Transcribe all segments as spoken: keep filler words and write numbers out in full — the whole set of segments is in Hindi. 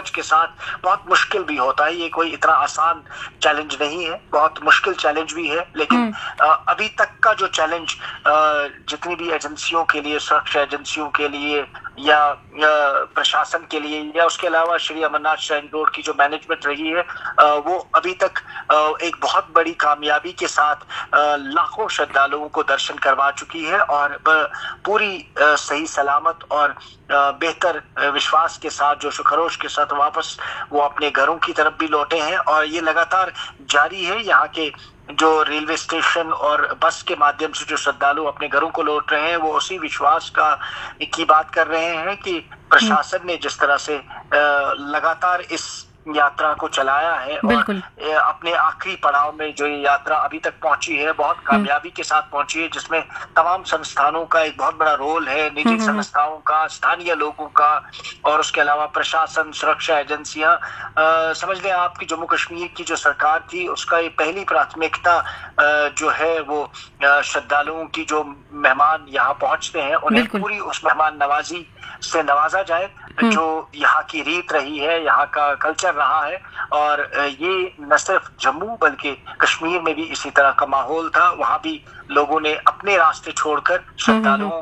समझ के साथ। बहुत मुश्किल भी होता है, ये कोई इतना आसान चैलेंज नहीं है, बहुत मुश्किल चैलेंज भी है। लेकिन अभी तक का जो चैलेंज जितनी भी एजेंसियों के लिए, सुरक्षा एजेंसियों के लिए या प्रशासन के लिए, या उसके अलावा श्री अमरनाथ श्राइन बोर्ड की जो मैनेजमेंट रही है, वो अभी तक एक बहुत बड़ी कामयाबी के साथ लाखों श्रद्धालुओं को दर्शन करवा चुकी है और पूरी सही सलामत और बेहतर विश्वास के साथ, जोश खरोश के साथ वापस वो अपने घरों की तरफ भी लौटे हैं। और ये लगातार जारी है। यहाँ के जो रेलवे स्टेशन और बस के माध्यम से जो श्रद्धालु अपने घरों को लौट रहे हैं, वो उसी विश्वास का की बात कर रहे हैं कि प्रशासन ने जिस तरह से लगातार इस यात्रा को चलाया है और अपने आखिरी पड़ाव में जो ये यात्रा अभी तक पहुंची है, बहुत कामयाबी के साथ पहुंची है, जिसमें तमाम संस्थानों का एक बहुत बड़ा रोल है, निजी संस्थाओं का, स्थानीय लोगों का, और उसके अलावा प्रशासन, सुरक्षा एजेंसियां। समझ लें आपकी जम्मू कश्मीर की जो सरकार थी, उसका ये पहली प्राथमिकता जो है वो श्रद्धालुओं की, जो मेहमान यहाँ पहुंचते हैं उन्हें पूरी उस मेहमान नवाजी से नवाजा जाए जो यहाँ की रीत रही है, यहाँ का कल्चर रहा है। और ये न सिर्फ जम्मू बल्कि कश्मीर में भी इसी तरह का माहौल था। वहाँ भी लोगों ने अपने रास्ते छोड़कर श्रद्धालुओं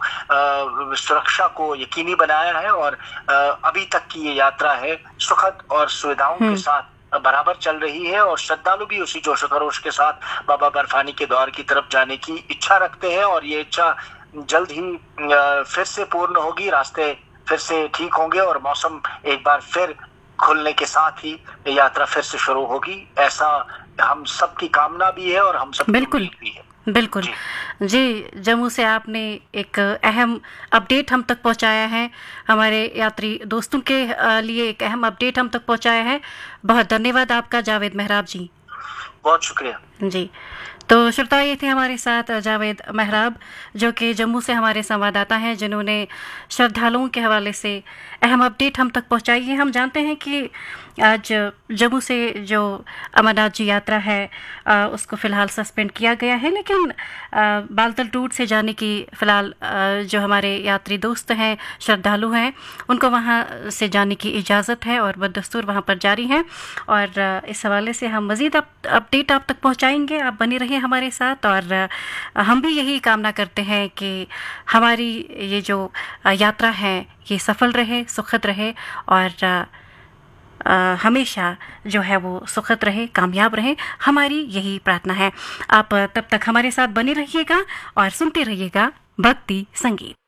को सुरक्षा को यकीनी बनाया है और अभी तक की ये यात्रा है सुखद और सुविधाओं के साथ बराबर चल रही है। और श्रद्धालु भी उसी जोश खरोश के साथ बाबा बर्फानी के द्वार की तरफ जाने की इच्छा रखते हैं और ये इच्छा जल्द ही फिर से पूर्ण होगी, रास्ते फिर से ठीक होंगे और मौसम एक बार फिर खुलने के साथ ही यात्रा फिर से शुरू होगी। ऐसा हम सबकी कामना भी है और हम सब बिल्कुल भी है। बिल्कुल जी।, जी जम्मू से आपने एक अहम अपडेट हम तक पहुंचाया है, हमारे यात्री दोस्तों के लिए एक अहम अपडेट हम तक पहुंचाया है। बहुत धन्यवाद आपका जावेद मेहराब जी। बहुत शुक्रिया जी। तो श्रोता, ये थे हमारे साथ जावेद मेहराब, जो कि जम्मू से हमारे संवाददाता हैं, जिन्होंने श्रद्धालुओं के हवाले से अहम अपडेट हम तक पहुंचाई है। हम जानते हैं कि आज जम्मू से जो अमरनाथ जी यात्रा है आ, उसको फ़िलहाल सस्पेंड किया गया है, लेकिन आ, बालतल रूट से जाने की फ़िलहाल जो हमारे यात्री दोस्त हैं, श्रद्धालु हैं, उनको वहाँ से जाने की इजाज़त है और बदस्तूर वहाँ पर जारी है। और आ, इस हवाले से हम मज़ीद अप, अपडेट आप तक पहुँचाएँगे। आप बने रहिए हमारे साथ और आ, हम भी यही कामना करते हैं कि हमारी ये जो यात्रा है ये सफल रहे, सुखद रहे और आ, आ, हमेशा जो है वो सुखद रहे, कामयाब रहे। हमारी यही प्रार्थना है। आप तब तक हमारे साथ बने रहिएगा और सुनते रहिएगा भक्ति संगीत।